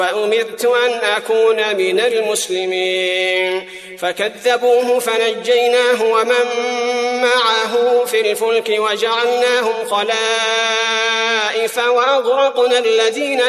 وأمرت أن أكون من المسلمين فكذبوه فنجيناه ومن معه في الفلك وجعلناهم خلائف وأغرقنا الذين